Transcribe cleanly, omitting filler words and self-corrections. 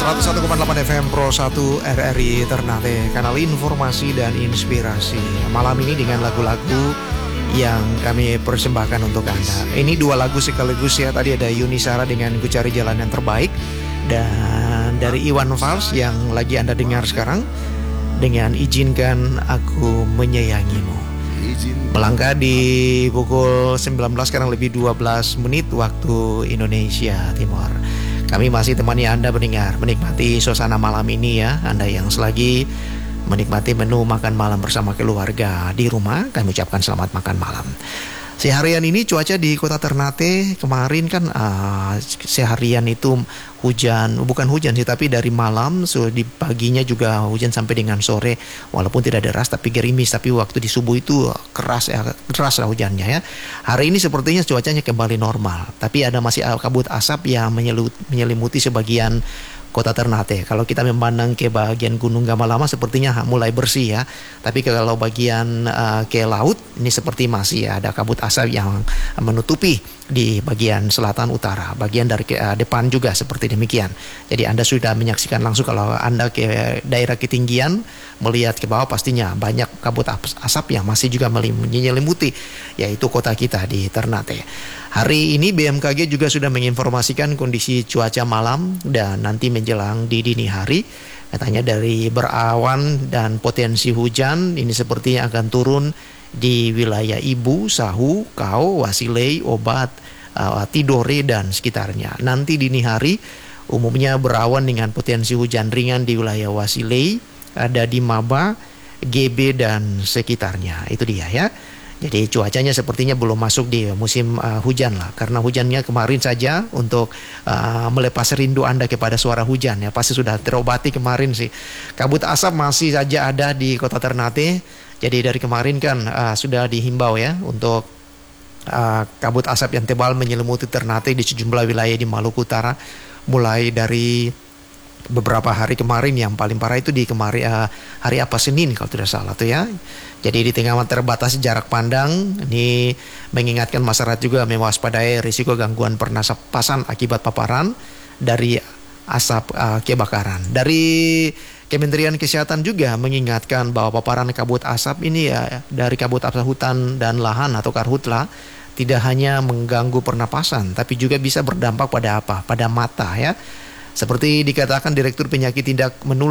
101,8 FM Pro 1 RRI Ternate, kanal informasi dan inspirasi. Malam ini dengan lagu-lagu yang kami persembahkan untuk Anda. Ini dua lagu sekaligus ya. Tadi ada Yuni Sara dengan Ku Cari Jalan Yang Terbaik, dan dari Iwan Fals yang lagi Anda dengar sekarang dengan Izinkan Aku Menyayangimu. Melangkah di pukul 19 sekarang lebih 12 menit waktu Indonesia Timur. Kami masih temani Anda menikmati suasana malam ini ya. Anda yang selagi menikmati menu makan malam bersama keluarga di rumah, kami ucapkan selamat makan malam. Seharian ini cuaca di kota Ternate kemarin kan seharian itu hujan, bukan hujan sih, tapi dari malam di paginya juga hujan sampai dengan sore, walaupun tidak deras tapi gerimis, tapi waktu di subuh itu keras lah hujannya ya. Hari ini sepertinya cuacanya kembali normal, tapi ada masih kabut asap yang menyelimuti sebagian kota Ternate. Kalau kita memandang ke bagian Gunung Gamalama sepertinya mulai bersih ya. Tapi kalau bagian ke laut ini seperti masih ada kabut asap yang menutupi di bagian selatan utara. Bagian dari depan juga seperti demikian. Jadi Anda sudah menyaksikan langsung kalau Anda ke daerah ketinggian melihat ke bawah pastinya banyak kabut asap yang masih juga menyelimuti yaitu kota kita di Ternate. Hari ini BMKG juga sudah menginformasikan kondisi cuaca malam dan nanti menjelang di dini hari. Katanya dari berawan dan potensi hujan ini sepertinya akan turun di wilayah Ibu, Sahu, Kau, Wasilei, Obat, Tidore dan sekitarnya. Nanti dini hari umumnya berawan dengan potensi hujan ringan di wilayah Wasilei, ada di Maba, GB dan sekitarnya. Itu dia ya. Jadi cuacanya sepertinya belum masuk di musim hujan lah, karena hujannya kemarin saja untuk melepas rindu Anda kepada suara hujan ya, pasti sudah terobati kemarin sih. Kabut asap masih saja ada di kota Ternate, jadi dari kemarin kan sudah dihimbau ya untuk kabut asap yang tebal menyelimuti Ternate di sejumlah wilayah di Maluku Utara, mulai dari beberapa hari kemarin. Yang paling parah itu di hari Senin kalau tidak salah tuh ya. Jadi di tengah terbatas jarak pandang, ini mengingatkan masyarakat juga mewaspadai risiko gangguan pernapasan akibat paparan dari asap kebakaran. Dari Kementerian Kesehatan juga mengingatkan bahwa paparan kabut asap ini ya, dari kabut asap hutan dan lahan atau karhutla, tidak hanya mengganggu pernapasan tapi juga bisa berdampak pada pada mata ya. Seperti dikatakan Direktur Penyakit Tindak Menular